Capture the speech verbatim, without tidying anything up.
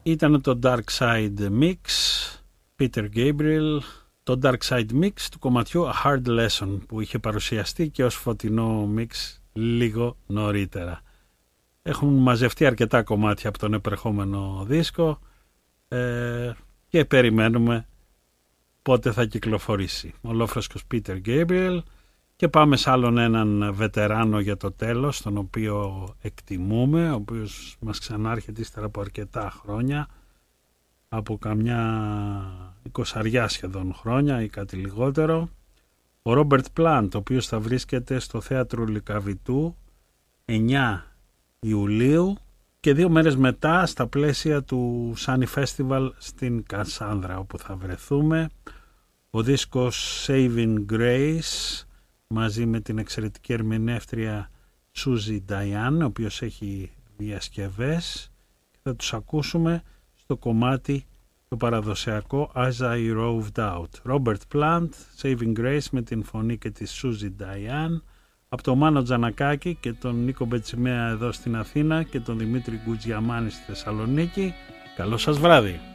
ήταν το Dark Side Mix, Peter Gabriel, το Dark Side Mix του κομματιού A Hard Lesson, που είχε παρουσιαστεί και ως φωτεινό mix λίγο νωρίτερα. Έχουν μαζευτεί αρκετά κομμάτια από τον επερχόμενο δίσκο ε, και περιμένουμε πότε θα κυκλοφορήσει. Ολόφρεσκος Peter Gabriel. Και πάμε σε άλλον έναν βετεράνο για το τέλος, τον οποίο εκτιμούμε, ο οποίος μας ξανάρχεται ύστερα από αρκετά χρόνια, από καμιά εικοσαριά σχεδόν χρόνια ή κάτι λιγότερο. Ο Ρόμπερτ Πλάντ, ο οποίος θα βρίσκεται στο Θέατρο Λυκαβητού εννιά Ιουλίου και δύο μέρες μετά στα πλαίσια του Sunny Festival στην Κασάνδρα, όπου θα βρεθούμε. Ο δίσκος Saving Grace μαζί με την εξαιρετική ερμηνεύτρια Σούζι Νταϊάν, ο οποίος έχει διασκευές, και θα τους ακούσουμε στο κομμάτι το παραδοσιακό As I Roved Out. Robert Plant, Saving Grace με την φωνή και τη Σούζι Νταϊάν, από τον Μάνο Τζανακάκη και τον Νίκο Μπετσιμέα εδώ στην Αθήνα και τον Δημήτρη Γκουτζιαμάνη στη Θεσσαλονίκη. Καλό σας βράδυ.